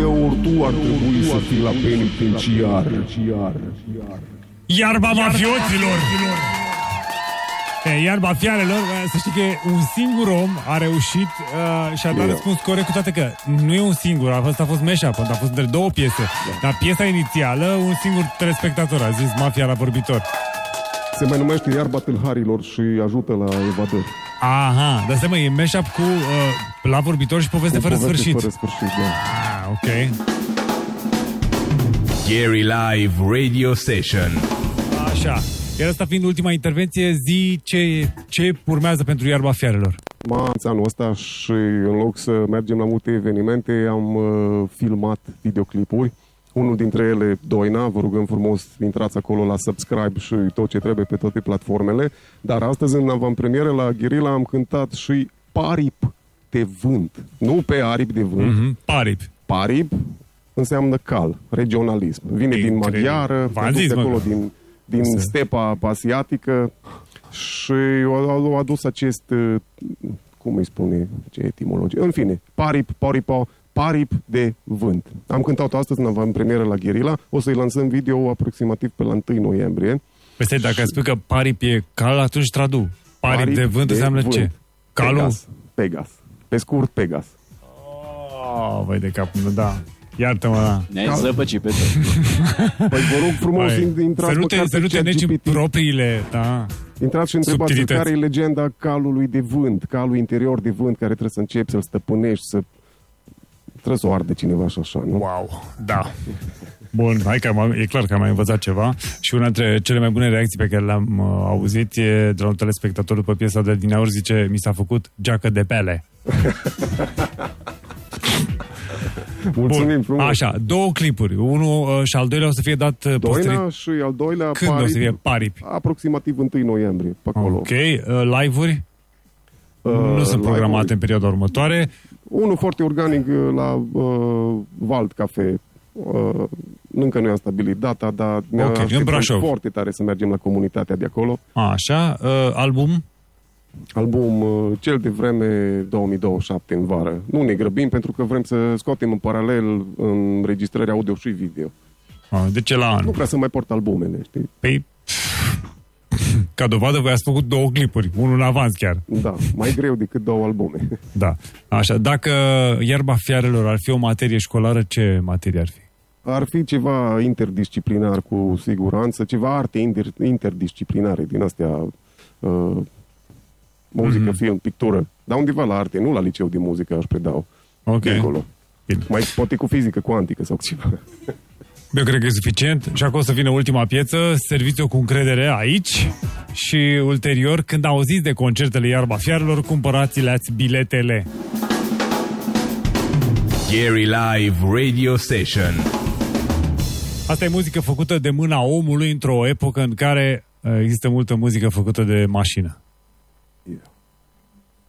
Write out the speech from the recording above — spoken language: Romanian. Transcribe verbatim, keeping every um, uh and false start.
ori tu ar trebui să fii la penitenciar. Iarba mafioților! E, iarba fiarelor, să știi că un singur om a reușit uh, și a dat răspuns corect, cu toate că nu e un singur, a fost, a fost mashup, a fost între două piese. Dar piesa inițială, un singur telespectator a zis Mafia la vorbitor. Se mai numește Iarba tâlharilor și ajută la evadări. Aha, dar seama, e mashup cu uh, la vorbitor și poveste cu fără poveste sfârșit. Fără sfârșit, da. Ah, ok. Gary Live Radio Session. Așa. Iar asta fiind ultima intervenție, zi ce, ce urmează pentru Iarba Fiarelor. M-ați anul ăsta și în loc să mergem la multe evenimente, am uh, filmat videoclipuri. Unul dintre ele, Doina, vă rugăm frumos, intrați acolo la subscribe și tot ce trebuie pe toate platformele. Dar astăzi, în avantpremieră la Guerilla, am cântat și Parip de vânt. Nu pe aripi de vânt. Mm-hmm. Parip. Parip înseamnă cal, regionalism. Vine din maghiară, zis, de acolo, din, din stepa asiatică și au adus acest, cum îi spune, ce etimologie, în fine, Parip, Paripo, Parip de vânt. Am cântat astăzi în avantpremieră la Guerilla, o să-i lansăm video aproximativ pe la întâi noiembrie. Păi stai, dacă spui că Parip e cal, atunci tradu. Parip, Parip de vânt de înseamnă vânt. Ce? Calul? Pegas. Pegas. Pe scurt, Pegas. Oh, vai de cap, da. Iartă-mă, da. Ne-ai zăpăcit pe tot. Păi vă rog frumos, intrați să nu te, să nu te neci în propriile, da. Intrați și întrebați care e legenda calului de vânt, calul interior de vânt, care trebuie să începi să-l stăpânești, să... Trebuie să o arde cineva și așa, nu? Wow, da. Bun, hai că am, e clar că am mai învățat ceva și una dintre cele mai bune reacții pe care le-am uh, auzit e de la un telespectator după piesa de dinauri, zice, mi s-a făcut geacă de pele. Mulțumim frumos. Așa, două clipuri. Unul uh, și al doilea o să fie dat uh, Doina și al doilea Când Parip, o să fie Parip? Aproximativ întâi noiembrie, pe acolo. Ok, uh, live-uri? Uh, nu sunt programate live-uri în perioada următoare. Unul foarte organic la uh, Vald Cafe. Uh, încă nu i-am stabilit data, dar mi-a okay, foarte tare să mergem la comunitatea de acolo. Așa, uh, album? Album uh, cel de vreme două mii douăzeci și șapte în vară. Nu ne grăbim pentru că vrem să scoatem în paralel înregistrări audio și video. Ah, de ce la an? Nu prea să mai port albumele, știi? Păi, ca dovadă voi ați făcut două clipuri, unul în avans chiar. Da, mai greu decât două albume. Da, așa, dacă Iarba Fiarelor ar fi o materie școlară, ce materie ar fi? Ar fi ceva interdisciplinar cu siguranță, ceva arte inter- interdisciplinare din astea, uh, muzică, mm-hmm. film, pictură, dar undeva la arte, nu la liceu de muzică aș predau. Ok. Acolo. Mai poate cu fizică cuantică sau ceva. Eu cred că e suficient și acum o să vină ultima piesă, serviți-o cu încredere aici și ulterior, când auziți de concertele Iarba Fiarelor, cumpărați-le-ați biletele. Gary Live Radio Session. Asta e muzică făcută de mâna omului într-o epocă în care există multă muzică făcută de mașină.